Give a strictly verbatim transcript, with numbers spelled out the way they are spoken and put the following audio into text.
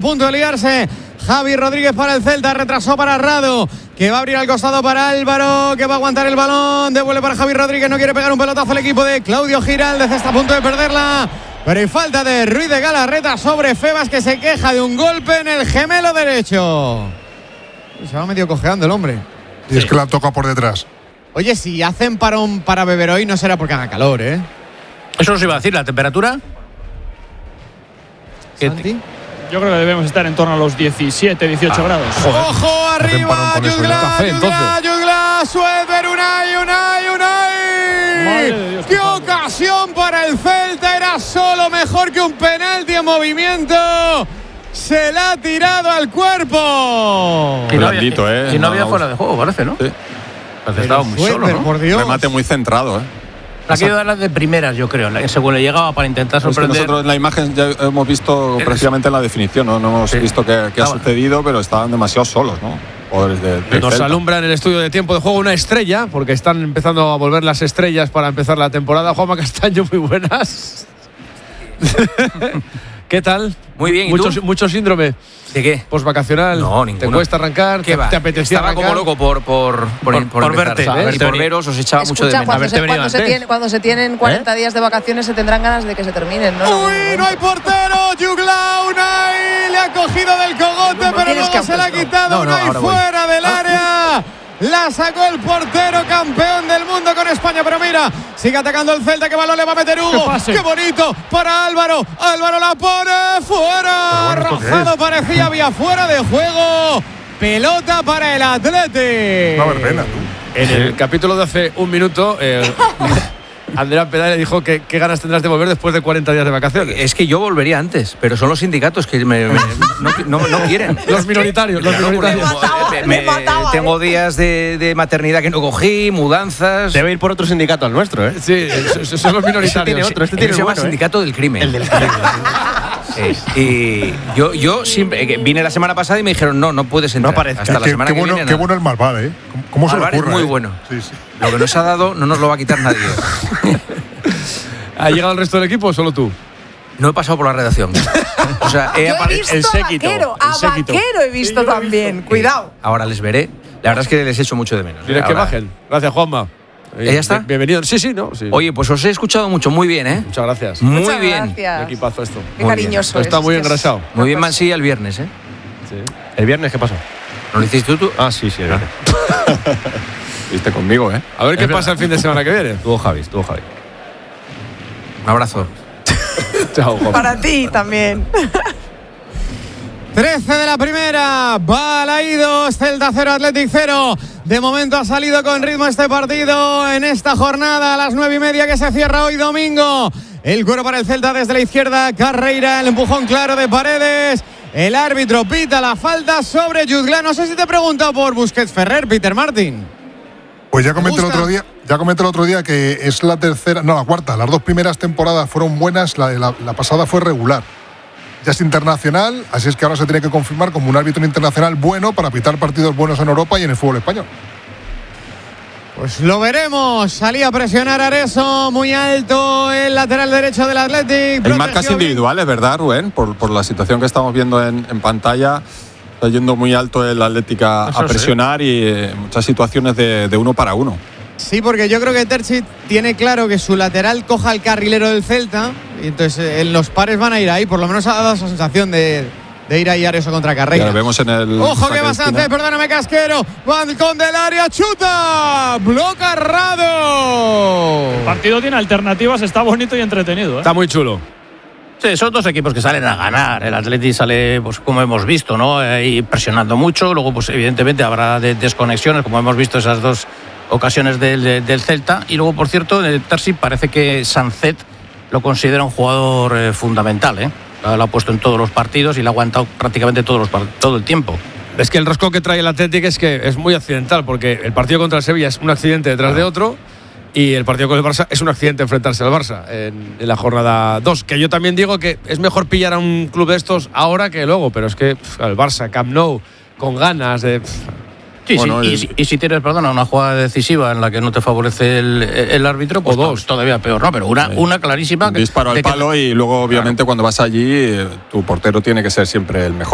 punto de liarse. Javi Rodríguez para el Celta, retrasó para Rado, que va a abrir al costado para Álvaro, que va a aguantar el balón, devuelve para Javi Rodríguez, no quiere pegar un pelotazo el equipo de Claudio Giraldez, está a punto de perderla, pero hay falta de Ruiz de Galarreta sobre Febas, que se queja de un golpe en el gemelo derecho. Se va medio cojeando el hombre. Y es que la toca por detrás. Oye, si hacen parón para beber hoy, no será porque haga calor, ¿eh? Eso os iba a decir, ¿la temperatura? ¿Santi? Yo creo que debemos estar en torno a los diecisiete, dieciocho ah, grados. Joder. ¡Ojo arriba! Yugla, Yugla, Yugla, Suéter, Unai, Unai, Unai. Dios, ¡qué ocasión para el Celta! Era solo mejor que un penalti en movimiento. Se la ha tirado al cuerpo. Y no había, ¿eh? Y no había fuera de juego, parece, ¿no? Sí. Parece estaba muy Suéter, solo, ¿no? Por Dios. Remate muy centrado, ¿eh? Ha querido darlas de primeras, yo creo, según le llegaba para intentar sorprender. Es que nosotros en la imagen ya hemos visto precisamente en la definición, no, no hemos sí. visto qué, qué ha sucedido, pero estaban demasiado solos, ¿no? Jugadores de, de Nos alumbra en el estudio de tiempo de juego una estrella, porque están empezando a volver las estrellas para empezar la temporada. Juanma Castaño, muy buenas. ¿Qué tal? Muy bien, ¿y mucho, tú? mucho síndrome. ¿De qué? Posvacacional. No, ninguno. ¿Te cuesta arrancar? ¿Qué ¿Te, va? te apetecía Estaba arrancar? como loco por por por, por, por, por verte, ¿sabes? Y por veros, os echaba Escucha, mucho de menos. Cuando, se, cuando, se tiene, cuando se tienen cuarenta ¿Eh? días de vacaciones se tendrán ganas de que se terminen, ¿no? ¡Uy, no hay portero! Yugla, Unai le ha cogido del cogote, pero luego se la ha quitado. No, no, Unai fuera voy. del área. La sacó el portero campeón del mundo con España, pero mira, sigue atacando el Celta, que balón le va a meter Hugo. ¡Qué, qué bonito para Álvaro! Álvaro la pone fuera. Rozado parecía, había fuera de juego. Pelota para el Athletic. Va a haber pena, tú. En el capítulo de hace un minuto, eh, Andrea Pedal le dijo que qué ganas tendrás de volver después de cuarenta días de vacaciones. Es que yo volvería antes, pero son los sindicatos que me, me, no, no, no quieren. Los minoritarios, los minoritarios. Me mataba, me, me mataba, tengo días de, de maternidad que no cogí, mudanzas. Debe ir por otro sindicato al nuestro, ¿eh? Sí, son los minoritarios. Este tiene otro, este Este tiene se llama bueno, sindicato ¿eh? del crimen. El del crimen. Sí. Y yo, yo siempre vine la semana pasada y me dijeron no, no puedes entrar. No aparezca. Hasta la qué, semana qué que bueno, viene. Qué bueno el Malvar, ¿eh? ¿Cómo se le ocurre? Es muy eh? bueno. Sí, sí. Lo que nos ha dado no nos lo va a quitar nadie. ¿Ha llegado el resto del equipo o solo tú? No he pasado por la redacción. O sea, he Yo he visto el séquito, a Vaquero, el a séquito. Vaquero he visto Sí, yo he también. visto. Cuidado. Ahora les veré. La verdad es que les echo mucho de menos. Diles que bajen. Gracias, Juanma. ¿Ya está? Bienvenido. Sí, sí, ¿no? Sí. Oye, pues os he escuchado mucho. Muy bien, ¿eh? Muchas gracias. Muy Muchas bien. gracias. Qué equipazo esto. Qué Muy cariñoso. Está es, muy es que engrasado. es- Muy bien, Mansilla, el viernes, ¿eh? Sí. ¿El viernes qué pasó? ¿No lo hiciste tú? Ah, sí, sí, el viernes. Viste conmigo, ¿eh? A ver qué Es pasa verdad. el fin de semana que viene. Tuvo Javi, tuvo Javi. Un abrazo. Chao, Juanma. Para ti también. trece de la primera, Balaídos, Celta cero, Athletic cero. De momento ha salido con ritmo este partido en esta jornada a las nueve y media que se cierra hoy domingo. El cuero para el Celta desde la izquierda, Carreira, el empujón claro de Paredes. El árbitro pita la falta sobre Jutgla. No sé si te he preguntado por Busquets Ferrer, Peter Martin. Pues ya comenté el gusta? otro día, ya comenté el otro día que es la tercera, no, la cuarta. Las dos primeras temporadas fueron buenas, la, la, la pasada fue regular. Ya es internacional, así es que ahora se tiene que confirmar como un árbitro internacional bueno para pitar partidos buenos en Europa y en el fútbol español. Pues lo veremos. Salía a presionar Areso, muy alto el lateral derecho del Athletic. Hay marcas individuales, ¿verdad, Rubén? Por, por la situación que estamos viendo en, en pantalla. Está yendo muy alto el Athletic a, a presionar y eh, muchas situaciones de, de uno para uno. Sí, porque yo creo que Terzi tiene claro que su lateral coja al carrilero del Celta y entonces eh, los pares van a ir ahí. Por lo menos ha dado esa sensación de, de ir ahí Areso contra Carreira. Ya lo vemos en el. Ojo que va Sánchez, perdóname Casquero. Van con del área, chuta. Bloca Rado. El partido tiene alternativas, está bonito y entretenido, ¿eh? Está muy chulo. Sí, son dos equipos que salen a ganar. El Atleti sale, pues como hemos visto, ¿no? Eh, presionando mucho. Luego, pues evidentemente habrá de desconexiones, como hemos visto esas dos ocasiones del, del Celta. Y luego, por cierto, el Terzi parece que Sancet lo considera un jugador eh, fundamental, ¿eh? Lo ha puesto en todos los partidos y lo ha aguantado prácticamente todos los, todo el tiempo. Es que el rosco que trae el Athletic es que es muy accidental, porque el partido contra el Sevilla es un accidente detrás de otro y el partido con el Barça es un accidente enfrentarse al Barça en, en la jornada dos. Que yo también digo que es mejor pillar a un club de estos ahora que luego, pero es que pff, el Barça, Camp Nou, con ganas de... Pff. Sí, Bueno, sí. el... Y, si, y si tienes, perdona, una jugada decisiva en la que no te favorece el, el árbitro, pues o dos, todavía peor, ¿no? Pero una, una clarísima. Un disparo al palo y luego, obviamente, claro, cuando vas allí, tu portero tiene que ser siempre el mejor.